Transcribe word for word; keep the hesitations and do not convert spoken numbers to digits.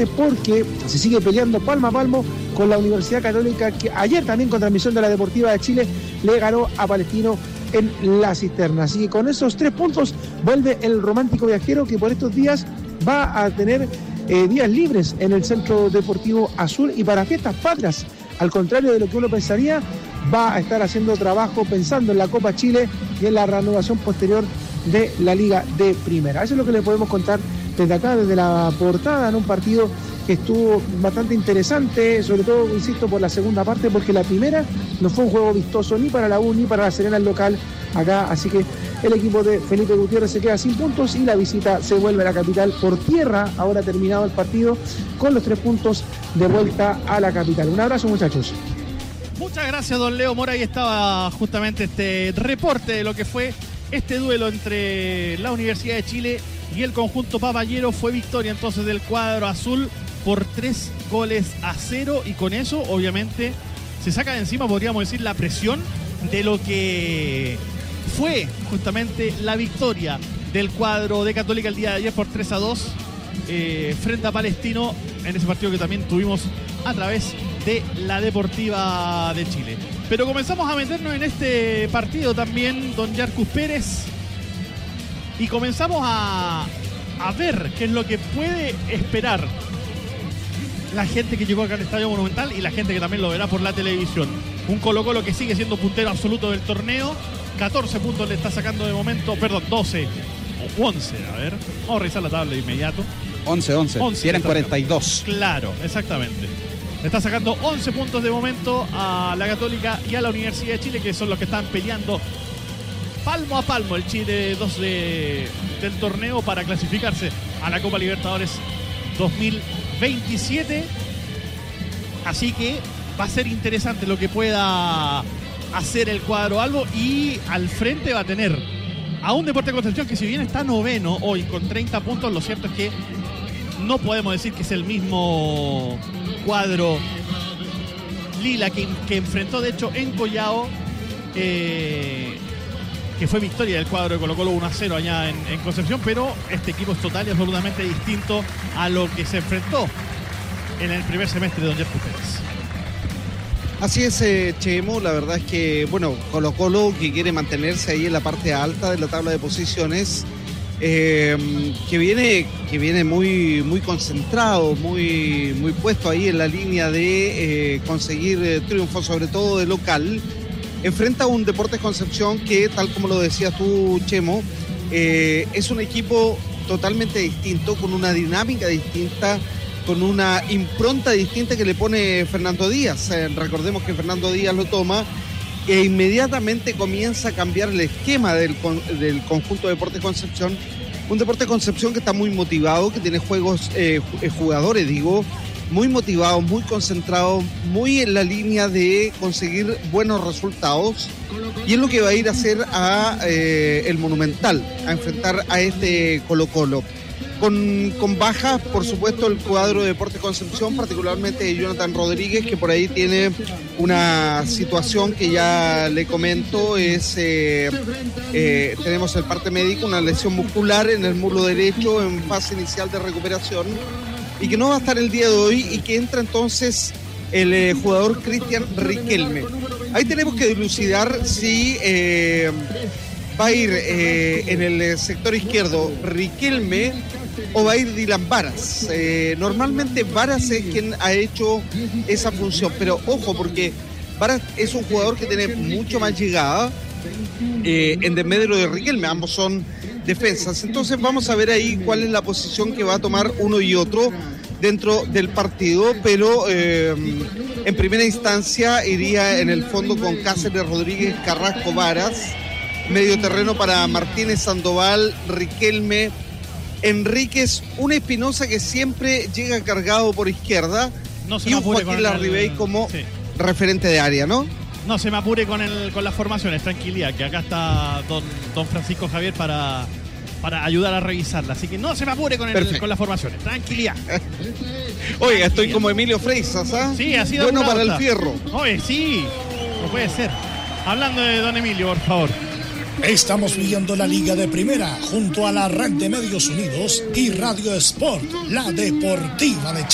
importante porque se sigue peleando palmo a palmo con la Universidad Católica, que ayer también con transmisión de la Deportiva de Chile le ganó a Palestino en la Cisterna. Así que con esos tres puntos vuelve el romántico viajero, que por estos días va a tener eh, días libres en el Centro Deportivo Azul y para fiestas patrias, al contrario de lo que uno pensaría, va a estar haciendo trabajo pensando en la Copa Chile y en la reanudación posterior de la Liga de Primera. Eso es lo que le podemos contar desde acá, desde la portada, en un partido que estuvo bastante interesante, sobre todo, insisto, por la segunda parte, porque la primera no fue un juego vistoso ni para la U ni para la Serena, el local acá, así que el equipo de Felipe Gutiérrez se queda sin puntos y la visita se vuelve a la capital por tierra, ahora terminado el partido, con los tres puntos de vuelta a la capital. Un abrazo, muchachos. Muchas gracias, don Leo Mora. Ahí estaba justamente este reporte de lo que fue este duelo entre la Universidad de Chile y el conjunto papayero. Fue victoria entonces del cuadro azul por tres goles a cero, y con eso obviamente se saca de encima, podríamos decir, la presión de lo que fue justamente la victoria del cuadro de Católica el día de ayer por tres a dos eh, frente a Palestino, en ese partido que también tuvimos a través de la Deportiva de Chile. Pero comenzamos a meternos en este partido también, don Yarcus Pérez, y comenzamos a, a ver qué es lo que puede esperar la gente que llegó acá al Estadio Monumental y la gente que también lo verá por la televisión. Un Colo-Colo que sigue siendo puntero absoluto del torneo, catorce puntos le está sacando de momento, perdón, doce o once, a ver, vamos a revisar la tabla de inmediato. once, once, once, eran cuarenta y dos. Claro, exactamente. Le está sacando once puntos de momento a la Católica y a la Universidad de Chile, que son los que están peleando palmo a palmo el Chile dos de, del torneo para clasificarse a la Copa Libertadores dos mil veintisiete. Así que va a ser interesante lo que pueda hacer el cuadro albo, y al frente va a tener a un Deportes Concepción que, si bien está noveno hoy con treinta puntos, lo cierto es que no podemos decir que es el mismo cuadro lila que, que enfrentó de hecho en Collao, eh, que fue victoria del cuadro de Colo-Colo uno a cero allá en, en Concepción, pero este equipo es total y absolutamente distinto a lo que se enfrentó en el primer semestre de don Jerko Pérez. Así es, eh, Chemo, la verdad es que, bueno, Colo-Colo, que quiere mantenerse ahí en la parte alta de la tabla de posiciones, eh, que viene, que viene muy, muy concentrado, muy, muy puesto ahí en la línea de eh, conseguir eh, triunfos, sobre todo de local, enfrenta a un Deportes Concepción que, tal como lo decías tú, Chemo, eh, es un equipo totalmente distinto, con una dinámica distinta, con una impronta distinta que le pone Fernando Díaz. Eh, recordemos que Fernando Díaz lo toma e inmediatamente comienza a cambiar el esquema del, del conjunto de Deportes Concepción. Un Deportes Concepción que está muy motivado, que tiene juegos, eh, jugadores, digo, muy motivados, muy concentrados, muy en la línea de conseguir buenos resultados. Y es lo que va a ir a hacer a eh, el Monumental, a enfrentar a este Colo-Colo. Con, con bajas, por supuesto, el cuadro de Deportes Concepción, particularmente de Jonathan Rodríguez, que por ahí tiene una situación que ya le comento, es eh, eh, tenemos el parte médico, una lesión muscular en el muslo derecho en fase inicial de recuperación, y que no va a estar el día de hoy, y que entra entonces el eh, jugador Cristian Riquelme. Ahí tenemos que dilucidar si eh, va a ir eh, en el sector izquierdo Riquelme o va a ir Dylan Varas. Eh, normalmente Varas es quien ha hecho esa función, pero ojo, porque Varas es un jugador que tiene mucho más llegada eh, en desmedro de Riquelme, ambos son defensas. Entonces vamos a ver ahí cuál es la posición que va a tomar uno y otro dentro del partido, pero eh, en primera instancia iría en el fondo con Cáceres, Rodríguez, Carrasco, Varas, medio terreno para Martínez, Sandoval, Riquelme, Enríquez, un Espinosa que siempre llega cargado por izquierda, no se y un Joaquín Larribey como sí. referente de área, ¿no? No se me apure con el con las formaciones, tranquilidad, que acá está don, don Francisco Javier para, para ayudar a revisarla, así que no se me apure con, el, con las formaciones, tranquilidad. Oiga, estoy como Emilio Freisas, ¿ah? Sí, ha sido bueno para el fierro. Oye, sí, no puede ser. Hablando de don Emilio, por favor. Estamos viviendo la Liga de Primera junto a la Red de Medios Unidos y Radio Sport, la deportiva de Chile.